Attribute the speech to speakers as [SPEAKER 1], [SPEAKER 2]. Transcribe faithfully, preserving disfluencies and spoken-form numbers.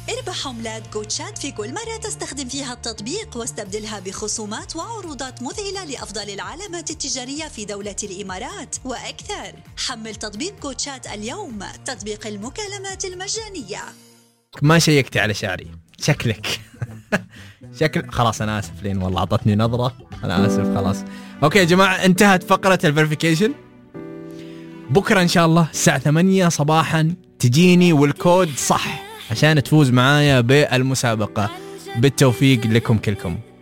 [SPEAKER 1] اربح عملات كوتشات في كل مرة تستخدم فيها التطبيق، واستبدلها بخصومات وعروضات مذهلة لأفضل العلامات التجارية في دولة الإمارات وأكثر. حمل تطبيق كوتشات اليوم، تطبيق المكالمات المجانية.
[SPEAKER 2] ما شيكتي على شعري شكلك. شكل خلاص أنا آسف لين والله عطتني نظرة، أنا آسف خلاص. أوكي يا جماعة، انتهت فقرة الفيريفيكيشن. بكرة إن شاء الله الساعة ثمانية صباحا تجيني والكود صح عشان تفوز معايا بالمسابقة. بالتوفيق لكم كلكم.